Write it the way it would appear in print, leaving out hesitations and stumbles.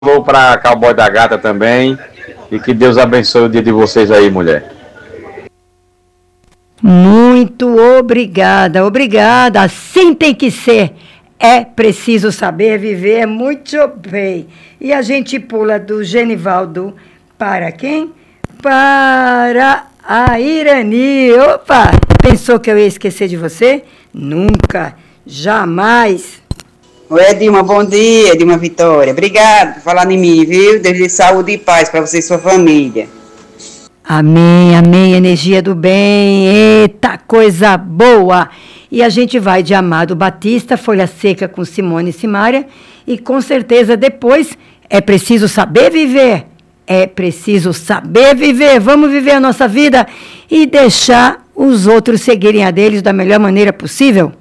vou para Cowboy da Gata também. E que Deus abençoe o dia de vocês aí, mulher. Muito obrigada, obrigada. Assim tem que ser. É preciso saber viver muito bem. E a gente pula do Genivaldo para quem? Para a Irani. Opa! Pensou que eu ia esquecer de você? Nunca, jamais. Oi, Edilma, bom dia, Edilma Vitória. Obrigado por falar em mim, viu? Deus de saúde e paz para você e sua família. Amém, amém, energia do bem. Eita, coisa boa. E a gente vai de Amado Batista, Folha Seca com Simone e Simária. E com certeza depois é preciso saber viver. É preciso saber viver. Vamos viver a nossa vida e deixar os outros seguirem a deles da melhor maneira possível.